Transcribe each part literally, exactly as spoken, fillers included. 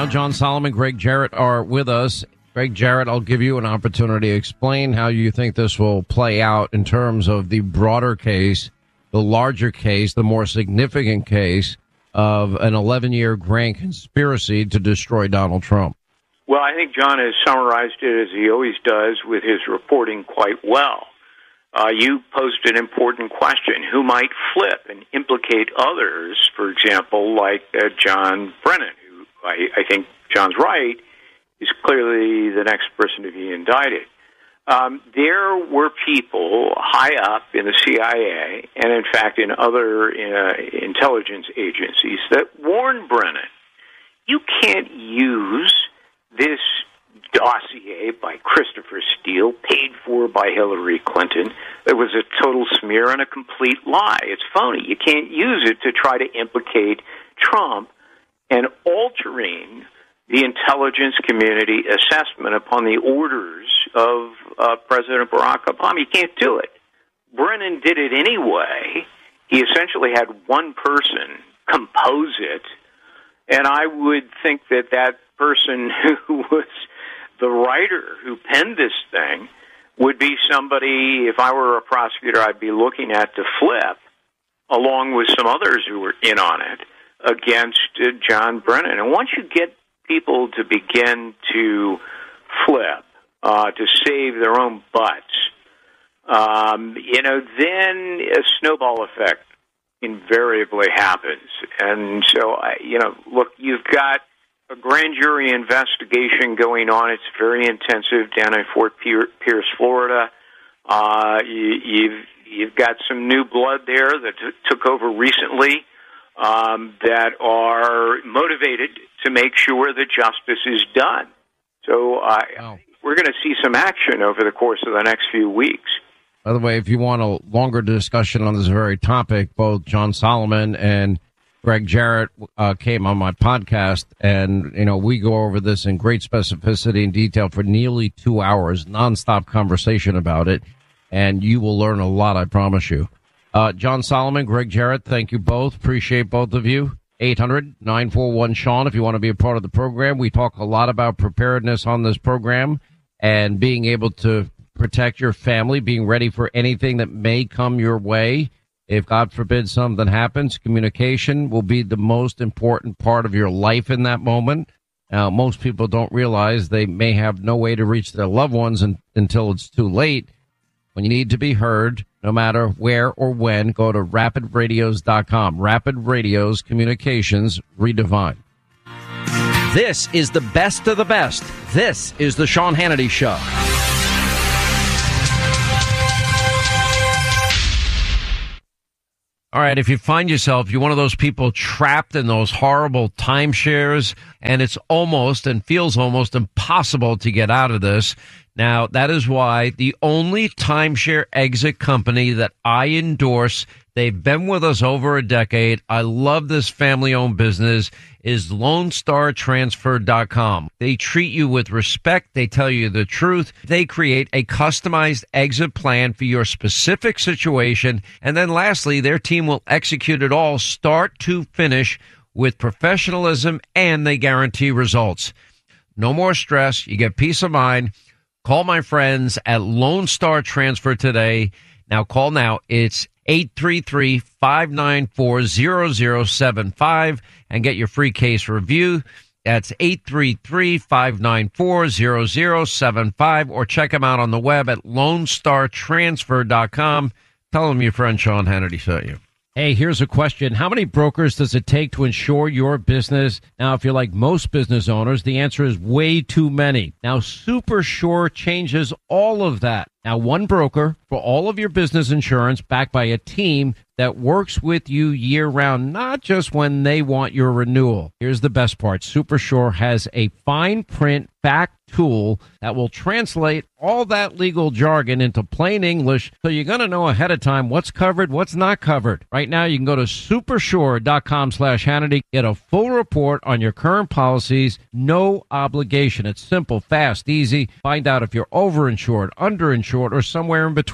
now. John Solomon, Greg Jarrett are with us. Greg Jarrett, I'll give you an opportunity to explain how you think this will play out in terms of the broader case, the larger case, the more significant case of an eleven-year grand conspiracy to destroy Donald Trump. Well, I think John has summarized it, as he always does, with his reporting quite well. Uh, you posed an important question. Who might flip and implicate others, for example, like uh, John Brennan, who I, I think John's right, is clearly the next person to be indicted. Um, there were people high up in the C I A and, in fact, in other uh, intelligence agencies that warned Brennan, you can't use this dossier by Christopher Steele, paid for by Hillary Clinton. It was a total smear and a complete lie. It's phony. You can't use it to try to implicate Trump and altering the intelligence community assessment upon the orders of uh, President Barack Obama. You can't do it. Brennan did it anyway. He essentially had one person compose it, and I would think that that person who was the writer who penned this thing would be somebody, if I were a prosecutor, I'd be looking at to flip, along with some others who were in on it, against uh, John Brennan. And once you get people to begin to flip, uh, to save their own butts, um, you know, then a snowball effect invariably happens. And so, I, you know, look, you've got a grand jury investigation going on. It's very intensive down in Fort Pierce, Florida. Uh, you, you've you've got some new blood there that t- took over recently um, that are motivated to make sure that justice is done. So uh, wow. We're going to see some action over the course of the next few weeks. By the way, if you want a longer discussion on this very topic, both John Solomon and Greg Jarrett uh, came on my podcast, and, you know, we go over this in great specificity and detail for nearly two hours, nonstop conversation about it, and you will learn a lot, I promise you. Uh, John Solomon, Greg Jarrett, thank you both. Appreciate both of you. eight hundred nine four one Sean if you want to be a part of the program. We talk a lot about preparedness on this program and being able to protect your family, being ready for anything that may come your way. If, God forbid, something happens, communication will be the most important part of your life in that moment. Now, most people don't realize they may have no way to reach their loved ones in, until it's too late. When you need to be heard, no matter where or when, go to rapid radios dot com. Rapid Radios, communications redefined. This is the best of the best. This is the Sean Hannity Show. All right, if you find yourself, you're one of those people trapped in those horrible timeshares, and it's almost and feels almost impossible to get out of this. Now, that is why the only timeshare exit company that I endorse, they've been with us over a decade, I love this family-owned business, is Lone Star Transfer dot com. They treat you with respect. They tell you the truth. They create a customized exit plan for your specific situation. And then lastly, their team will execute it all start to finish with professionalism, and they guarantee results. No more stress. You get peace of mind. Call my friends at Lone Star Transfer today. Now, call now. It's eight three three, five nine four, zero zero seven five and get your free case review. That's eight three three, five nine four, zero zero seven five, or check them out on the web at Lone Star Transfer dot com. Tell them your friend Sean Hannity sent you. Hey, here's a question. How many brokers does it take to insure your business? Now, if you're like most business owners, the answer is way too many. Now, SuperSure changes all of that. Now, one broker for all of your business insurance, backed by a team that works with you year-round, not just when they want your renewal. Here's the best part. SuperSure has a fine print fact tool that will translate all that legal jargon into plain English, so you're going to know ahead of time what's covered, what's not covered. Right now, you can go to supersure dot com slash Hannity, get a full report on your current policies, no obligation. It's simple, fast, easy. Find out if you're overinsured, underinsured, or somewhere in between.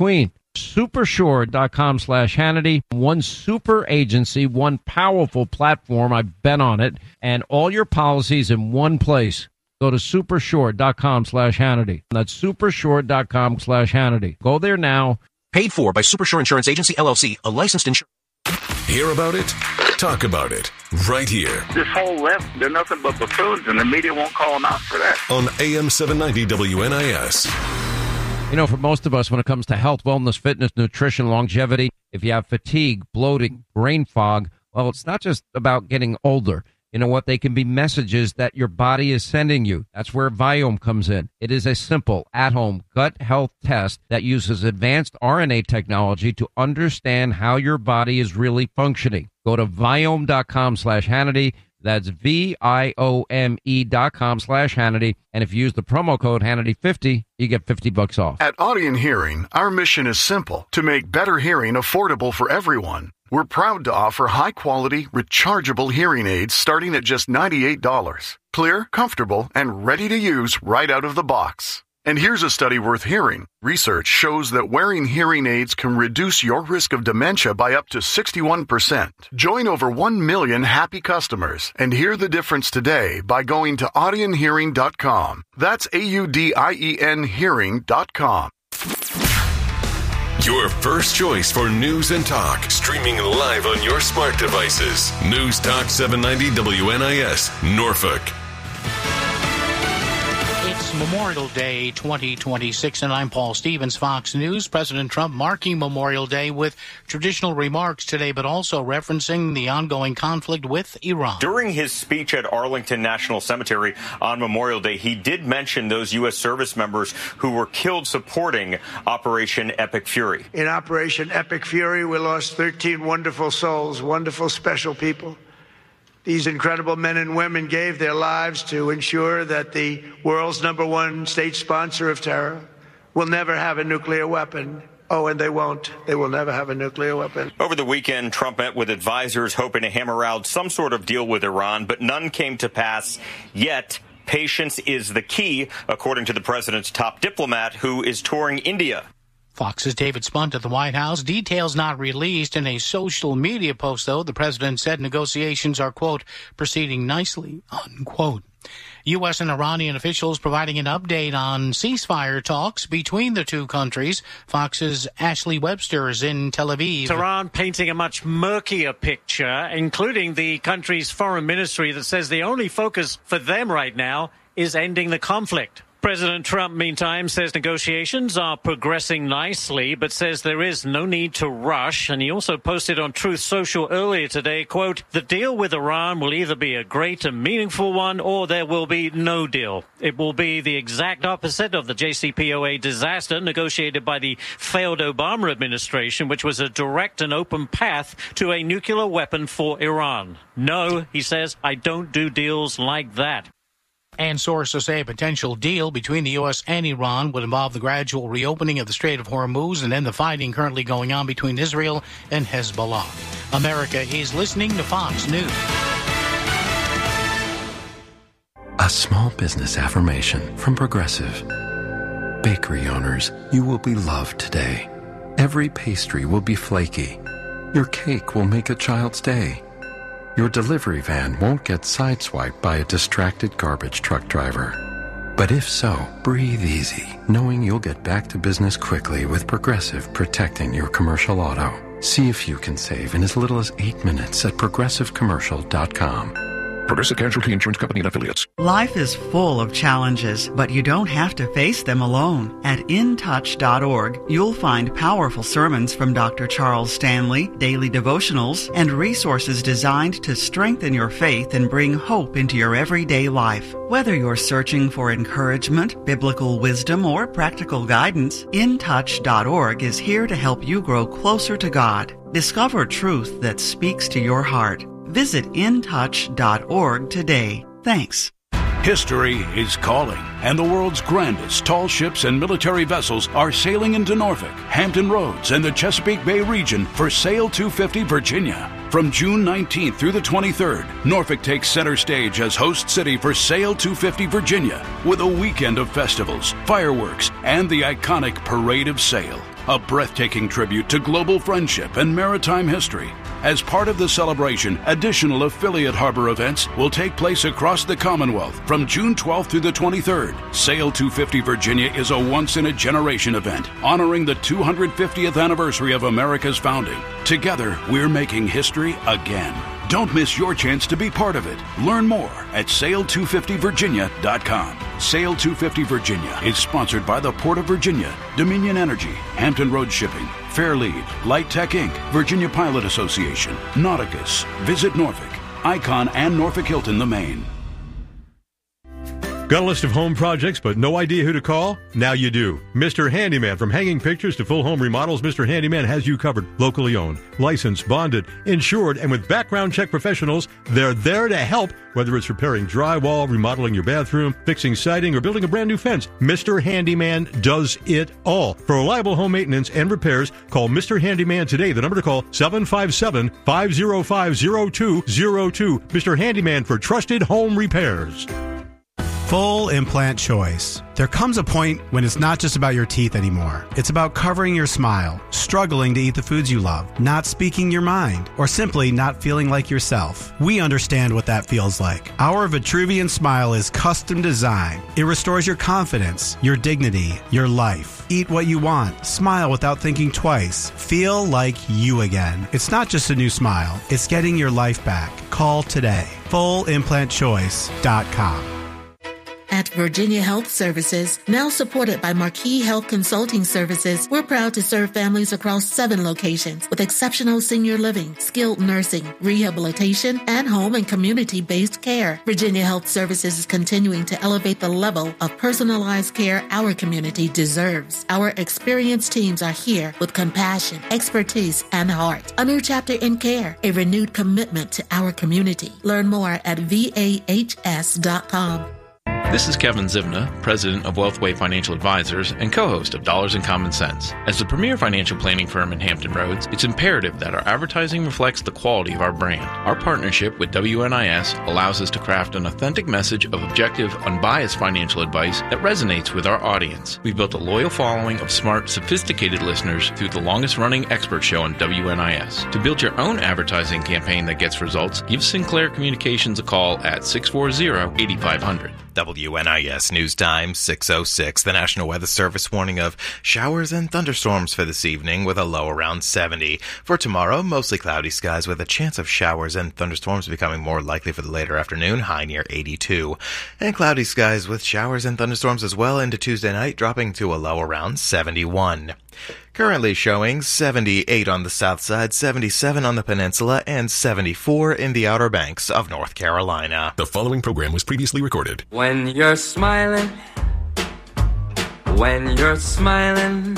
Supersure.com slash Hannity. One super agency, one powerful platform. I've been on it. And all your policies in one place. Go to Supersure.com slash Hannity. That's Supersure.com slash Hannity. Go there now. Paid for by Supersure Insurance Agency, L L C, a licensed insurance. Hear about it? Talk about it. Right here. This whole left, they're nothing but buffoons, and the media won't call them out for that. On A M seven ninety W N I S. You know, for most of us, when it comes to health, wellness, fitness, nutrition, longevity, if you have fatigue, bloating, brain fog, well, it's not just about getting older. You know what? They can be messages that your body is sending you. That's where Viome comes in. It is a simple, at-home gut health test that uses advanced R N A technology to understand how your body is really functioning. Go to Viome.com slash Hannity. That's V-I-O-M-E dot com slash Hannity. And if you use the promo code Hannity fifty, you get fifty bucks off. At Audien Hearing, our mission is simple: to make better hearing affordable for everyone. We're proud to offer high-quality, rechargeable hearing aids starting at just ninety-eight dollars. Clear, comfortable, and ready to use right out of the box. And here's a study worth hearing. Research shows that wearing hearing aids can reduce your risk of dementia by up to sixty-one percent. Join over one million happy customers and hear the difference today by going to audien hearing dot com. That's A U D I E N hearing dot com. Your first choice for news and talk, streaming live on your smart devices. News Talk seven ninety W N I S, Norfolk. It's Memorial Day twenty twenty-six, and I'm Paul Stevens, Fox News. President Trump marking Memorial Day with traditional remarks today, but also referencing the ongoing conflict with Iran. During his speech at Arlington National Cemetery on Memorial Day, he did mention those U S service members who were killed supporting Operation Epic Fury. In Operation Epic Fury, we lost thirteen wonderful souls, wonderful, special people. These incredible men and women gave their lives to ensure that the world's number one state sponsor of terror will never have a nuclear weapon. Oh, and they won't. They will never have a nuclear weapon. Over the weekend, Trump met with advisors hoping to hammer out some sort of deal with Iran, but none came to pass yet. Patience is the key, according to the president's top diplomat, who is touring India. Fox's David Spunt at the White House. Details not released. In a social media post, though, the president said negotiations are, quote, proceeding nicely, unquote. U S and Iranian officials providing an update on ceasefire talks between the two countries. Fox's Ashley Webster is in Tel Aviv. Tehran painting a much murkier picture, including the country's foreign ministry that says the only focus for them right now is ending the conflict. President Trump, meantime, says negotiations are progressing nicely, but says there is no need to rush. And he also posted on Truth Social earlier today, quote, the deal with Iran will either be a great and meaningful one or there will be no deal. It will be the exact opposite of the J C P O A disaster negotiated by the failed Obama administration, which was a direct and open path to a nuclear weapon for Iran. No, he says, I don't do deals like that. And sources say a potential deal between the U S and Iran would involve the gradual reopening of the Strait of Hormuz and end the fighting currently going on between Israel and Hezbollah. America is listening to Fox News. A small business affirmation from Progressive. Bakery owners, you will be loved today. Every pastry will be flaky. Your cake will make a child's day. Your delivery van won't get sideswiped by a distracted garbage truck driver. But if so, breathe easy, knowing you'll get back to business quickly with Progressive protecting your commercial auto. See if you can save in as little as eight minutes at progressive commercial dot com. Progressive Casualty Insurance Company and Affiliates. Life is full of challenges, but you don't have to face them alone. At in touch dot org, you'll find powerful sermons from Doctor Charles Stanley, daily devotionals, and resources designed to strengthen your faith and bring hope into your everyday life. Whether you're searching for encouragement, biblical wisdom, or practical guidance, in touch dot org is here to help you grow closer to God. Discover truth that speaks to your heart. Visit in touch dot org today. Thanks. History is calling, and the world's grandest tall ships and military vessels are sailing into Norfolk, Hampton Roads, and the Chesapeake Bay region for Sail two fifty Virginia. From June nineteenth through the twenty-third, Norfolk takes center stage as host city for Sail two fifty Virginia, with a weekend of festivals, fireworks, and the iconic Parade of Sail. a breathtaking tribute to global friendship and maritime history. As part of the celebration, additional affiliate harbor events will take place across the Commonwealth from June twelfth through the twenty-third. Sail two fifty Virginia is a once-in-a-generation event honoring the two hundred fiftieth anniversary of America's founding. Together, we're making history again. Don't miss your chance to be part of it. Learn more at sail two fifty virginia dot com. Sail two fifty Virginia is sponsored by the Port of Virginia, Dominion Energy, Hampton Roads Shipping, Fairlead, Light Tech Incorporated, Virginia Pilot Association, Nauticus, Visit Norfolk, Icon, and Norfolk Hilton, the Maine. Got a list of home projects, but no idea who to call? Now you do. Mister Handyman. From hanging pictures to full home remodels, Mister Handyman has you covered. Locally owned, licensed, bonded, insured, and with background check professionals, they're there to help. Whether it's repairing drywall, remodeling your bathroom, fixing siding, or building a brand new fence, Mister Handyman does it all. For reliable home maintenance and repairs, call Mister Handyman today. The number to call, seven five seven, five oh five, oh two oh two. Mister Handyman for trusted home repairs. Full implant choice. There comes a point when it's not just about your teeth anymore. It's about covering your smile, struggling to eat the foods you love, not speaking your mind, or simply not feeling like yourself. We understand what that feels like. Our Vitruvian Smile is custom designed. It restores your confidence, your dignity, your life. Eat what you want. Smile without thinking twice. Feel like you again. It's not just a new smile. It's getting your life back. Call today. full implant choice dot com. At Virginia Health Services, now supported by Marquis Health Consulting Services, we're proud to serve families across seven locations with exceptional senior living, skilled nursing, rehabilitation, and home and community-based care. Virginia Health Services is continuing to elevate the level of personalized care our community deserves. Our experienced teams are here with compassion, expertise, and heart. A new chapter in care, a renewed commitment to our community. Learn more at V A H S dot com. This is Kevin Zivna, president of Wealthway Financial Advisors and co-host of Dollars and Common Sense. As the premier financial planning firm in Hampton Roads, it's imperative that our advertising reflects the quality of our brand. Our partnership with W N I S allows us to craft an authentic message of objective, unbiased financial advice that resonates with our audience. We've built a loyal following of smart, sophisticated listeners through the longest-running expert show on W N I S. To build your own advertising campaign that gets results, give Sinclair Communications a call at six four zero, eight five zero zero. W N I S News Time, six oh six. The National Weather Service warning of showers and thunderstorms for this evening with a low around seventy. For tomorrow, mostly cloudy skies with a chance of showers and thunderstorms becoming more likely for the later afternoon, high near eighty-two. And cloudy skies with showers and thunderstorms as well into Tuesday night, dropping to a low around seventy-one. Currently showing seventy-eight on the south side, seventy-seven on the peninsula, and seventy-four in the Outer Banks of North Carolina. The following program was previously recorded. When you're smiling, when you're smiling,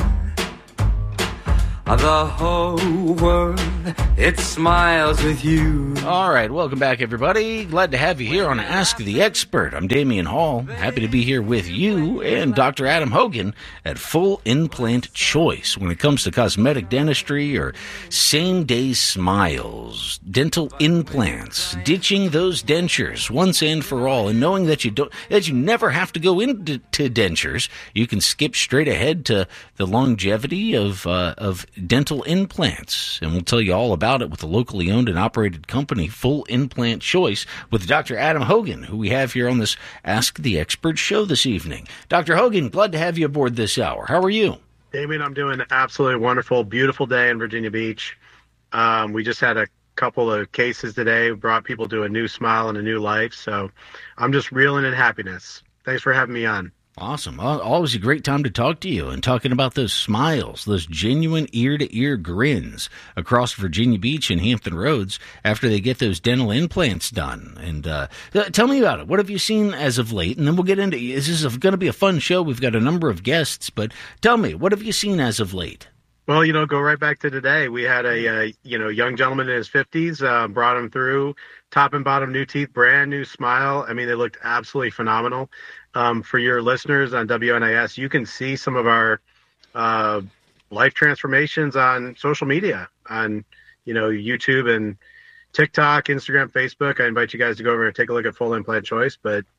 the whole world, it smiles with you. All right, welcome back, everybody. Glad to have you here on Ask the Expert. I'm Damian Hall. Happy to be here with you and Doctor Adam Hogan at Full Implant Choice. When it comes to cosmetic dentistry or same-day smiles, dental implants, ditching those dentures once and for all, and knowing that you don't, that you never have to go into to dentures, you can skip straight ahead to the longevity of uh, of dental implants, and we'll tell you all about it with the locally owned and operated company, Full Implant Choice, with Doctor Adam Hogan, who we have here on this Ask the Expert show this evening. Doctor Hogan, glad to have you aboard this hour. How are you? Damien, I'm doing absolutely wonderful. Beautiful day in Virginia Beach. Um, we just had a couple of cases today, brought people to a new smile and a new life, so I'm just reeling in happiness. Thanks for having me on. Awesome. Always a great time to talk to you and talking about those smiles, those genuine ear-to-ear grins across Virginia Beach and Hampton Roads after they get those dental implants done. And uh, tell me about it. What have you seen as of late? And then we'll get into it. This is going to be a fun show. We've got a number of guests, but tell me, what have you seen as of late? Well, you know, go right back to today. We had a, uh, you know, young gentleman in his fifties, uh, brought him through, top and bottom new teeth, brand new smile. I mean, they looked absolutely phenomenal. Um, for your listeners on W N I S, you can see some of our uh, life transformations on social media, on, you know, YouTube and TikTok, Instagram, Facebook. I invite you guys to go over and take a look at Full Implant Choice. But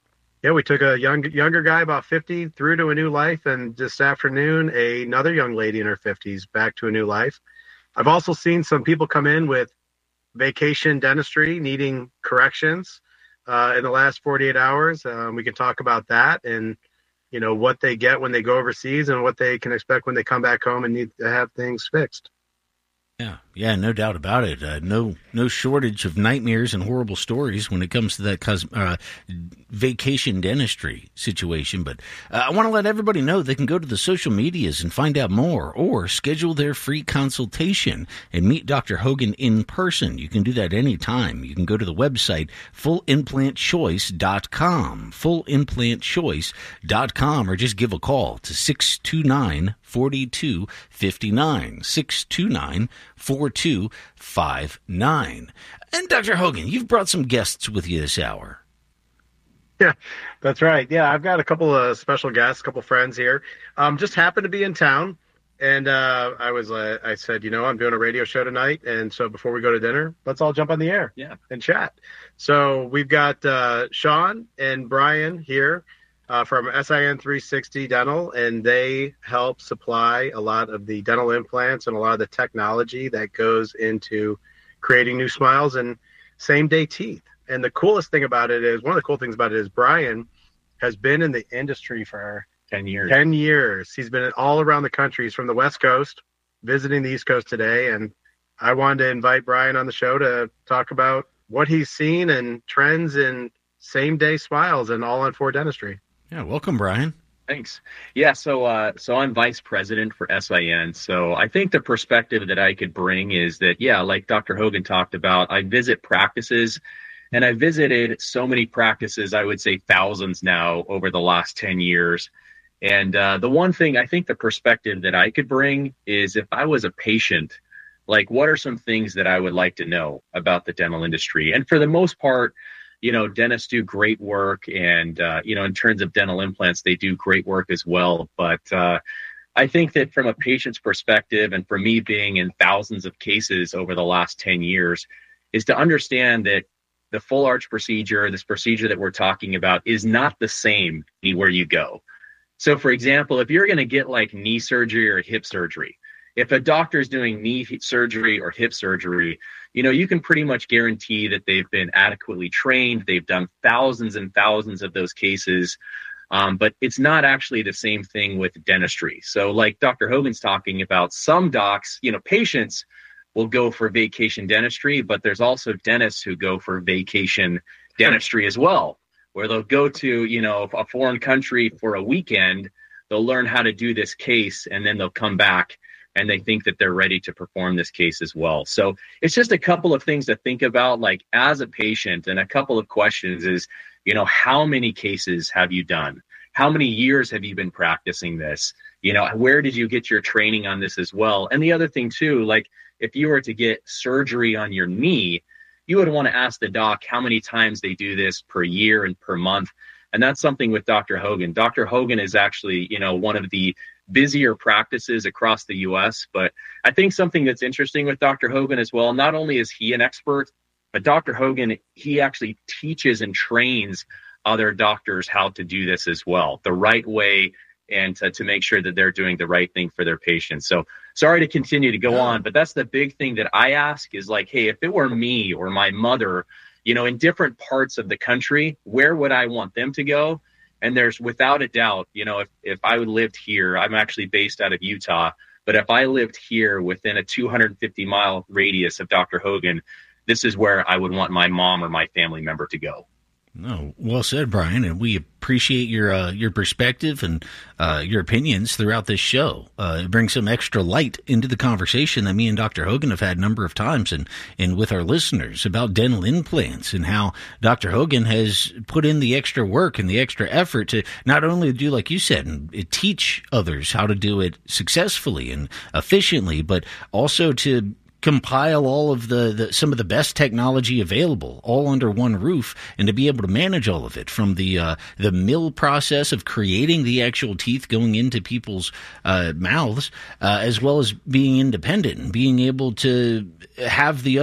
Yeah, we took a young younger guy, about fifty, through to a new life, and this afternoon, another young lady in her fifties back to a new life. I've also seen some people come in with vacation dentistry needing corrections uh, in the last forty-eight hours. Um, we can talk about that and, you know, what they get when they go overseas and what they can expect when they come back home and need to have things fixed. Yeah, yeah, no doubt about it. Uh, no, no shortage of nightmares and horrible stories when it comes to that cos- uh, vacation dentistry situation. But uh, I want to let everybody know they can go to the social medias and find out more, or schedule their free consultation and meet Doctor Hogan in person. You can do that anytime. You can go to the website full implant choice dot com, full implant choice dot com, or just give a call to six two nine, four two five nine, six two nine, four two five nine. And Doctor Hogan, you've brought some guests with you this hour. Yeah, that's right. Yeah, I've got a couple of special guests, a couple friends here. Um, just happened to be in town, and uh, I was, uh, I said, you know, I'm doing a radio show tonight, and so before we go to dinner, let's all jump on the air, yeah, and chat. So we've got uh, Sean and Brian here uh, from S I N three sixty Dental, and they help supply a lot of the dental implants and a lot of the technology that goes into creating new smiles and same-day teeth. And the coolest thing about it is, one of the cool things about it is Brian has been in the industry for ten years. ten years. He's been all around the country. He's from the West Coast, visiting the East Coast today. And I wanted to invite Brian on the show to talk about what he's seen and trends in same-day smiles and all-on-four dentistry. Yeah, welcome, Brian. Thanks. Yeah, so uh, so I'm vice president for S I N. So I think the perspective that I could bring is that, yeah, like Doctor Hogan talked about, I visit practices. And I visited so many practices, I would say thousands now over the last ten years. And uh, the one thing, I think the perspective that I could bring is, if I was a patient, like, what are some things that I would like to know about the dental industry? And for the most part, you know, dentists do great work. And, uh, you know, in terms of dental implants, they do great work as well. But uh, I think that from a patient's perspective, and for me being in thousands of cases over the last ten years, is to understand that the full arch procedure, this procedure that we're talking about, is not the same anywhere you go. So, for example, if you're going to get like knee surgery or hip surgery, if a doctor is doing knee surgery or hip surgery, you know, you can pretty much guarantee that they've been adequately trained. They've done thousands and thousands of those cases. Um, but it's not actually the same thing with dentistry. So like Doctor Hogan's talking about, some docs, you know, patients will go for vacation dentistry, but there's also dentists who go for vacation dentistry as well, where they'll go to, you know, a foreign country for a weekend, they'll learn how to do this case, and then they'll come back and they think that they're ready to perform this case as well. So it's just a couple of things to think about, like as a patient, and a couple of questions is, you know, how many cases have you done? How many years have you been practicing this? You know, where did you get your training on this as well? And the other thing too, like, if you were to get surgery on your knee, you would want to ask the doc how many times they do this per year and per month. And that's something with Doctor Hogan. Doctor Hogan is actually, you know, one of the busier practices across the U S. But I think something that's interesting with Doctor Hogan as well, not only is he an expert, but Doctor Hogan, he actually teaches and trains other doctors how to do this as well, the right way, and to, to make sure that they're doing the right thing for their patients. So sorry to continue to go on, but that's the big thing that I ask is like, hey, if it were me or my mother, you know, in different parts of the country, where would I want them to go? And there's without a doubt, you know, if, if I lived here, I'm actually based out of Utah, but if I lived here within a two hundred fifty mile radius of Doctor Hogan, this is where I would want my mom or my family member to go. No, well said, Brian, and we appreciate your uh, your perspective and uh, your opinions throughout this show. Uh, it brings some extra light into the conversation that me and Doctor Hogan have had a number of times, and, and with our listeners about dental implants, and how Doctor Hogan has put in the extra work and the extra effort to not only do, like you said, and teach others how to do it successfully and efficiently, but also to compile all of the, the some of the best technology available all under one roof, and to be able to manage all of it, from the uh, the mill process of creating the actual teeth going into people's uh, mouths, uh, as well as being independent and being able to have the other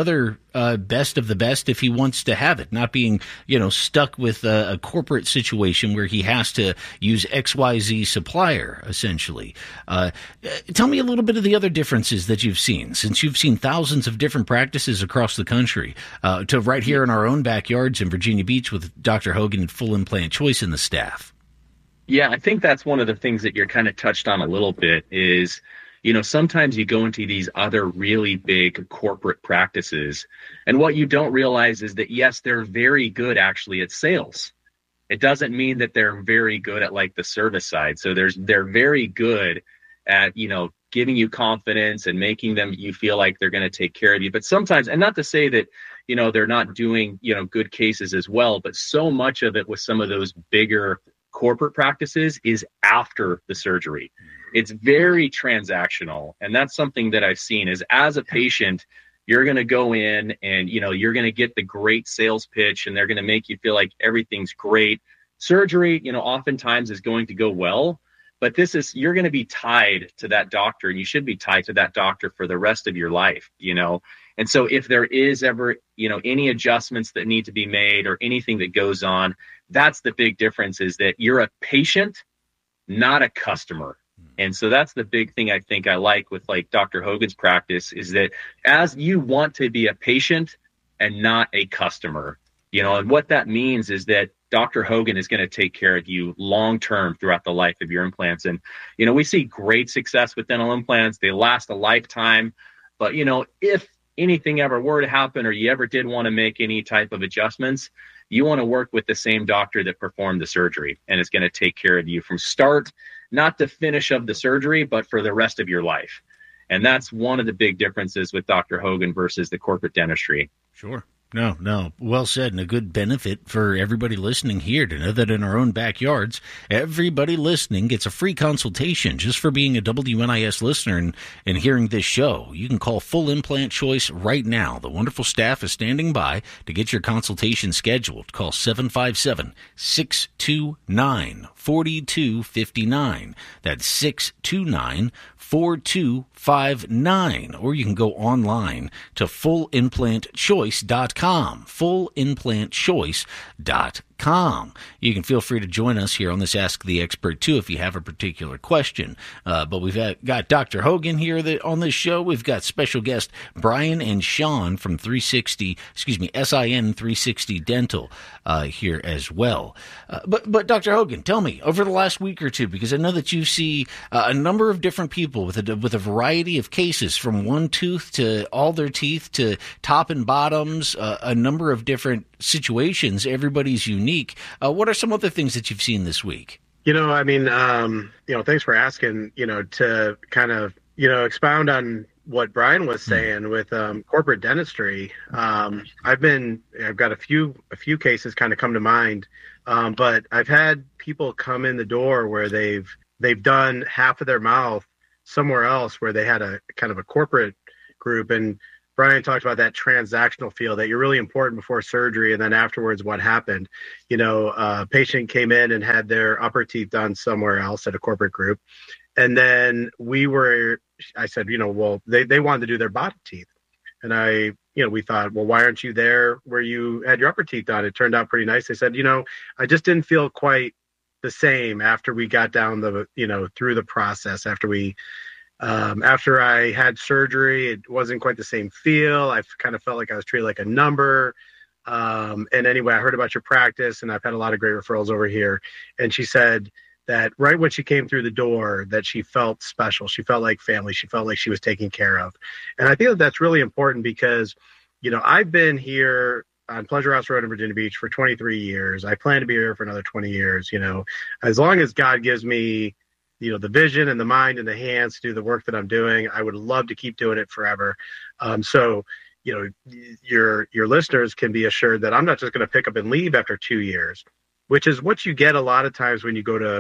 uh, best of the best if he wants to have it, not being, you know, stuck with a, a corporate situation where he has to use X Y Z supplier, essentially. Uh, tell me a little bit of the other differences that you've seen, since you've seen thousands of different practices across the country, uh, to right here in our own backyards in Virginia Beach with Doctor Hogan and Full Implant Choice and the staff. Yeah, I think that's one of the things that you're kind of touched on a little bit is, you know, sometimes you go into these other really big corporate practices, and what you don't realize is that, yes, they're very good actually at sales. It doesn't mean that they're very good at like the service side. So there's they're very good at, you know, giving you confidence and making them you feel like they're going to take care of you. But sometimes, and not to say that, you know, they're not doing, you know, good cases as well, but so much of it with some of those bigger corporate practices is after the surgery. It's very transactional. And that's something that I've seen is, as a patient, you're going to go in and, you know, you're going to get the great sales pitch and they're going to make you feel like everything's great. Surgery, you know, oftentimes is going to go well, but this is, you're going to be tied to that doctor, and you should be tied to that doctor for the rest of your life, you know? And so if there is ever, you know, any adjustments that need to be made or anything that goes on, that's the big difference, is that you're a patient, not a customer. And so that's the big thing I think I like with like Doctor Hogan's practice, is that as you want to be a patient and not a customer, you know, and what that means is that Doctor Hogan is going to take care of you long term throughout the life of your implants. And, you know, we see great success with dental implants. They last a lifetime. But, you know, if anything ever were to happen, or you ever did want to make any type of adjustments, you want to work with the same doctor that performed the surgery, and it's going to take care of you from start, not the finish of the surgery, but for the rest of your life. And that's one of the big differences with Doctor Hogan versus the corporate dentistry. Sure. No, no. Well said, and a good benefit for everybody listening here to know that in our own backyards, everybody listening gets a free consultation just for being a W N I S listener and, and hearing this show. You can call Full Implant Choice right now. The wonderful staff is standing by to get your consultation scheduled. Call seven five seven, six two nine, four two five nine. That's six two nine, four two five nine. Or you can go online to full implant choice dot com. full implant choice dot com. You can feel free to join us here on this Ask the Expert, too, if you have a particular question. Uh, but we've got Doctor Hogan here that, on this show. We've got special guest Brian and Sean from three sixty, excuse me, S I N three sixty Dental uh, here as well. Uh, but, but Doctor Hogan, tell me, over the last week or two, because I know that you see uh, a number of different people with a, with a variety of cases, from one tooth to all their teeth to top and bottoms, uh, a number of different situations. Everybody's unique. Uh, what are some other things that you've seen this week? You know, I mean, um, you know, thanks for asking, you know, to kind of, you know, expound on what Brian was saying mm. with um, corporate dentistry. Um, I've been, I've got a few, a few cases kind of come to mind, um, but I've had people come in the door where they've, they've done half of their mouth somewhere else where they had a kind of a corporate group. And Brian talked about that transactional feel, that you're really important before surgery, and then afterwards what happened. You know, a patient came in and had their upper teeth done somewhere else at a corporate group. And then we were, I said, you know, well, they, they wanted to do their bottom teeth. And I, you know, we thought, well, why aren't you there where you had your upper teeth done? It turned out pretty nice. They said, you know, I just didn't feel quite the same after we got down the, you know, through the process, after we, Um, after I had surgery. It wasn't quite the same feel. I kind of felt like I was treated like a number. Um, and anyway, I heard about your practice, and I've had a lot of great referrals over here. And she said that right when she came through the door, that she felt special. She felt like family. She felt like she was taken care of. And I think that that's really important because, you know, I've been here on Pleasure House Road in Virginia Beach for twenty-three years. I plan to be here for another twenty years. You know, as long as God gives me, you know, the vision and the mind and the hands to do the work that I'm doing, I would love to keep doing it forever. Um, so, you know, your, your listeners can be assured that I'm not just going to pick up and leave after two years, which is what you get a lot of times when you go to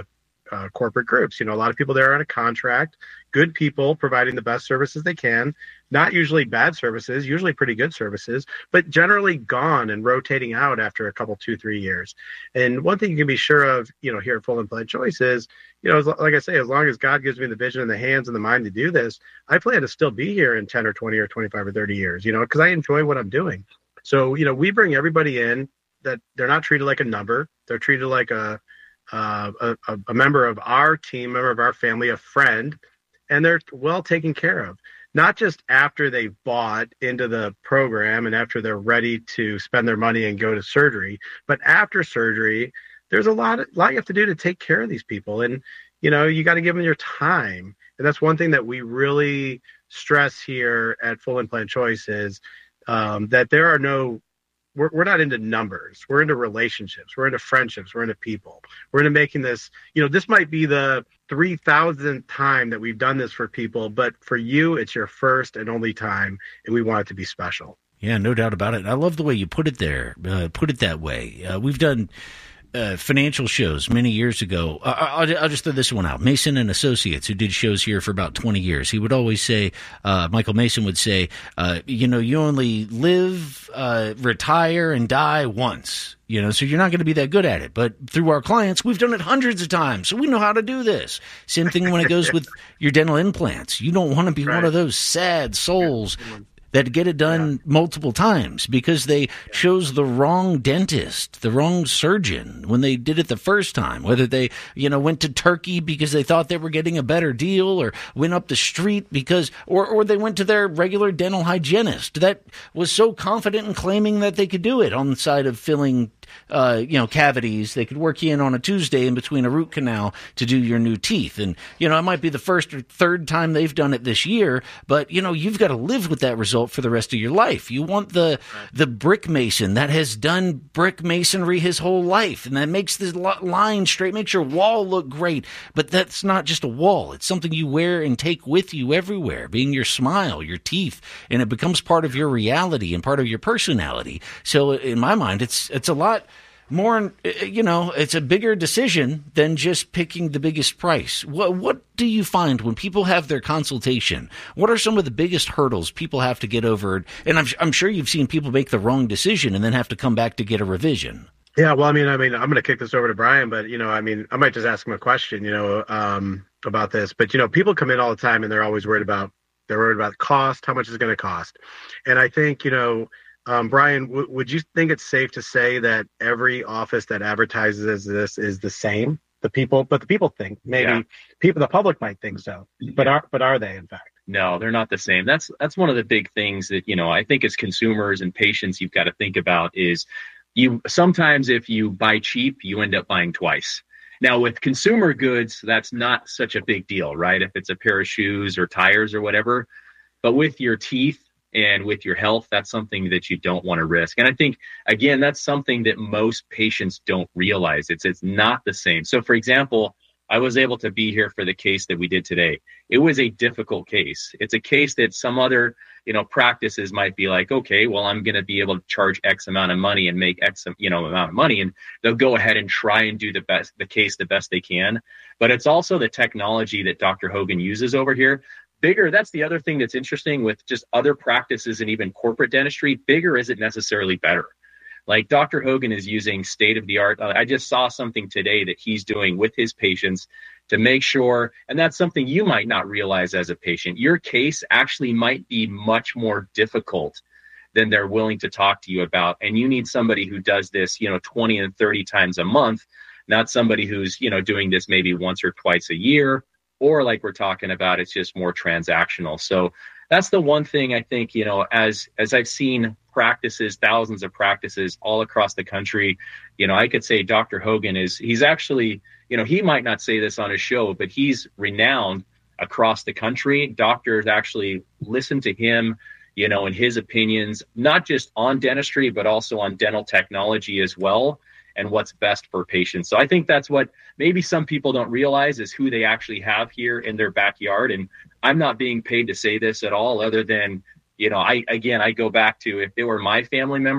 uh, corporate groups. You know, a lot of people there are on a contract, good people providing the best services they can, not usually bad services, usually pretty good services, but generally gone and rotating out after a couple, two, three years. And one thing you can be sure of, you know, here at Full Implant Choice is, you know, as, like I say, as long as God gives me the vision and the hands and the mind to do this, I plan to still be here in ten or twenty or twenty-five or thirty years, you know, because I enjoy what I'm doing. So, you know, we bring everybody in that they're not treated like a number. They're treated like a, uh, a, a member of our team, member of our family, a friend, and they're well taken care of. Not just after they've bought into the program and after they're ready to spend their money and go to surgery, but after surgery, there's a lot, a lot you have to do to take care of these people. And, you know, you got to give them your time. And that's one thing that we really stress here at Full Implant Choice is um, that there are no, we're, we're not into numbers. We're into relationships. We're into friendships. We're into people. We're into making this, you know, this might be the three thousandth time that we've done this for people, but for you, it's your first and only time, and we want it to be special. Yeah, no doubt about it. I love the way you put it there, uh, put it that way. Uh, we've done uh, financial shows many years ago. Uh, I'll, I'll just throw this one out. Mason and Associates, who did shows here for about twenty years, he would always say, uh, Michael Mason would say, uh, you know, you only live, uh, retire, and die once. You know, so you're not going to be that good at it. But through our clients, we've done it hundreds of times, so we know how to do this. Same thing when it goes with your dental implants. You don't want to be right. one of those sad souls that get it done yeah. multiple times because they yeah. chose the wrong dentist, the wrong surgeon when they did it the first time, whether they, you know, went to Turkey because they thought they were getting a better deal or went up the street because, or, or they went to their regular dental hygienist that was so confident in claiming that they could do it on the side of filling Uh, you know, cavities. They could work you in on a Tuesday in between a root canal to do your new teeth. And, you know, it might be the first or third time they've done it this year, but, you know, you've got to live with that result for the rest of your life. You want the, right. the brick mason that has done brick masonry his whole life, and that makes the line straight, makes your wall look great. But that's not just a wall. It's something you wear and take with you everywhere, being your smile, your teeth, and it becomes part of your reality and part of your personality. So in my mind, it's, it's a lot more, you know, it's a bigger decision than just picking the biggest price. What what do you find when people have their consultation? What are some of the biggest hurdles people have to get over? And I'm I'm sure you've seen people make the wrong decision and then have to come back to get a revision. Yeah, well, I mean, I mean, I'm going to kick this over to Brian, but you know, I mean, I might just ask him a question, you know, um, about this. But you know, people come in all the time and they're always worried about they're worried about cost, how much is it going to cost, and I think you know. Um, Brian, w- would you think it's safe to say that every office that advertises as this is the same? The people, but the people think maybe yeah. people, the public might think so, but are but are they in fact? No, they're not the same. That's that's one of the big things that you know I think as consumers and patients you've got to think about is you sometimes if you buy cheap you end up buying twice. Now with consumer goods that's not such a big deal, right? If it's a pair of shoes or tires or whatever, but with your teeth and with your health, that's something that you don't want to risk. And I think, again, that's something that most patients don't realize. It's it's not the same. So, for example, I was able to be here for the case that we did today. It was a difficult case. It's a case that some other, you know, practices might be like, okay, well, I'm going to be able to charge X amount of money and make X, you know, amount of money. And they'll go ahead and try and do the best, the case the best they can. But it's also the technology that Doctor Hogan uses over here. Bigger, that's the other thing that's interesting with just other practices and even corporate dentistry. Bigger isn't necessarily better. Like Doctor Hogan is using state-of-the-art. Uh, I just saw something today that he's doing with his patients to make sure, and that's something you might not realize as a patient. Your case actually might be much more difficult than they're willing to talk to you about. And you need somebody who does this, you know, twenty and thirty times a month, not somebody who's, you know, doing this maybe once or twice a year. Or like we're talking about, it's just more transactional. So that's the one thing I think, you know, as as I've seen practices, thousands of practices all across the country, you know, I could say Doctor Hogan is, he's actually, you know, he might not say this on his show, but he's renowned across the country. Doctors actually listen to him, you know, and his opinions, not just on dentistry, but also on dental technology as well, and what's best for patients. So I think that's what maybe some people don't realize is who they actually have here in their backyard. And I'm not being paid to say this at all, other than, you know, I, again, I go back to if it were my family member,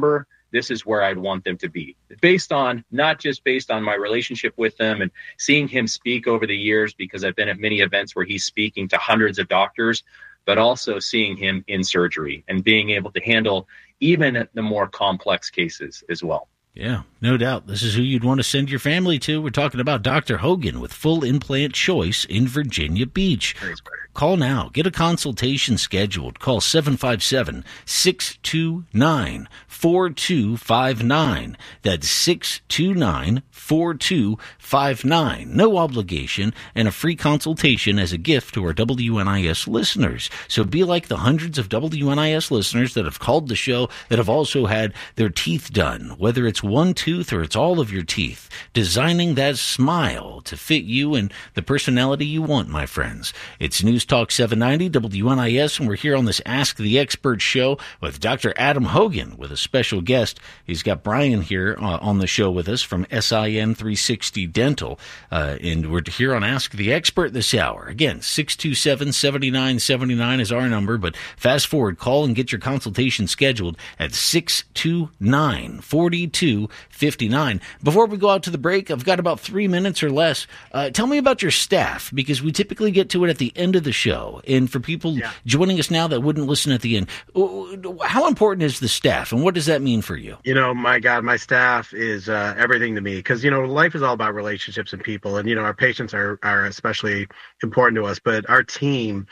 this is where I'd want them to be, based on, not just based on my relationship with them and seeing him speak over the years, because I've been at many events where he's speaking to hundreds of doctors, but also seeing him in surgery and being able to handle even the more complex cases as well. Yeah, no doubt. This is who you'd want to send your family to. We're talking about Doctor Hogan with Full Implant Choice in Virginia Beach. Call now. Get a consultation scheduled. Call seven five seven, six two nine, four two five nine. That's six two nine, four two five nine. No obligation and a free consultation as a gift to our W N I S listeners. So be like the hundreds of W N I S listeners that have called the show that have also had their teeth done, whether it's one tooth or it's all of your teeth. Designing that smile to fit you and the personality you want, my friends. It's News Talk seven ninety W N I S, and we're here on this Ask the Expert show with Doctor Adam Hogan with a special guest. He's got Brian here uh, on the show with us from S I N three sixty Dental, uh, and we're here on Ask the Expert this hour. Again, six two seven, seven nine seven nine is our number, but fast forward, call and get your consultation scheduled at six two nine, four two five nine. Before we go out to the break, I've got about three minutes or less. Uh, tell me about your staff, because we typically get to it at the end of the show. And for people yeah. joining us now that wouldn't listen at the end, how important is the staff, and what does that mean for you? You know, my God, my staff is uh, everything to me, because, you know, life is all about relationships and people. And, you know, our patients are, are especially important to us, but our team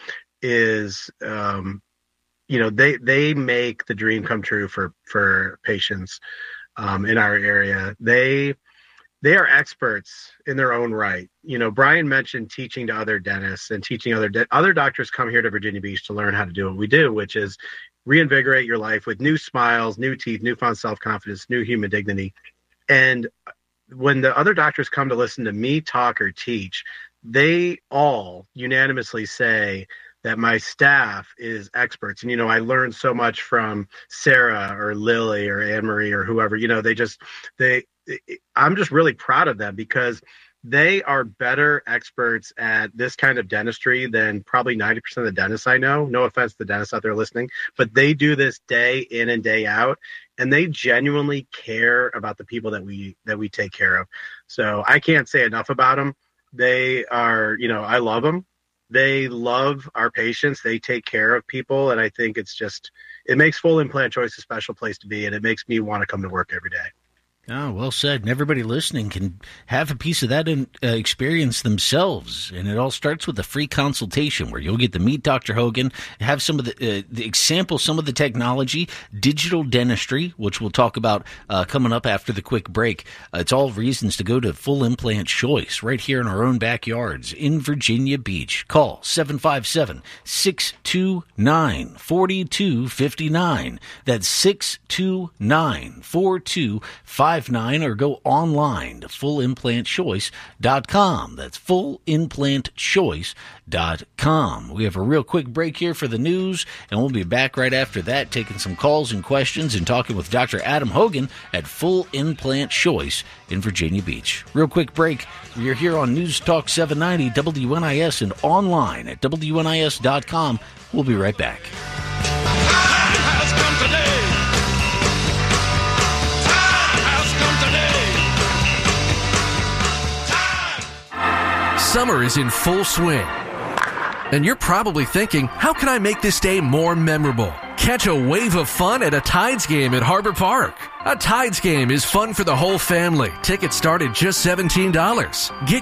is, um, you know, they, they make the dream come true for, for patients. Um, in our area, they they are experts in their own right. You know, Brian mentioned teaching to other dentists and teaching other de- other doctors come here to Virginia Beach to learn how to do what we do, which is reinvigorate your life with new smiles, new teeth, newfound self-confidence, new human dignity. And when the other doctors come to listen to me talk or teach, they all unanimously say that my staff is experts. And, you know, I learned so much from Sarah or Lily or Anne-Marie or whoever, you know, they just, they, I'm just really proud of them, because they are better experts at this kind of dentistry than probably ninety percent of the dentists I know. No offense to the dentists out there listening, but they do this day in and day out, and they genuinely care about the people that we, that we take care of. So I can't say enough about them. They are, you know, I love them. They love our patients. They take care of people. And I think it's just, it makes Full Implant Choice a special place to be. And it makes me want to come to work every day. Oh, well said. And everybody listening can have a piece of that in, uh, experience themselves. And it all starts with a free consultation where you'll get to meet Doctor Hogan, have some of the, uh, the example, some of the technology, digital dentistry, which we'll talk about uh, coming up after the quick break. Uh, it's all reasons to go to Full Implant Choice right here in our own backyards in Virginia Beach. Call seven five seven, six two nine, four two five nine. That's six two nine, four two five nine, or go online to full implant choice dot com. That's full implant choice dot com. We have a real quick break here for the news, and we'll be back right after that, taking some calls and questions and talking with Doctor Adam Hogan at Full Implant Choice in Virginia Beach. Real quick break. We're here on News Talk seven ninety W N I S and online at W N I S dot com. We'll be right back. Summer is in full swing, and you're probably thinking, how can I make this day more memorable? Catch a wave of fun at a Tides game at Harbor Park. A Tides game is fun for the whole family. Tickets start at just seventeen dollars. Get